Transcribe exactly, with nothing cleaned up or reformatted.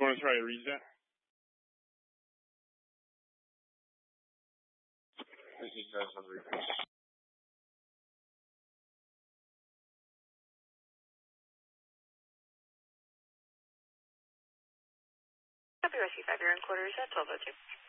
want to try a reset? This is uh, some reset. Copy, Rescue five, you're in quarters at twelve oh two.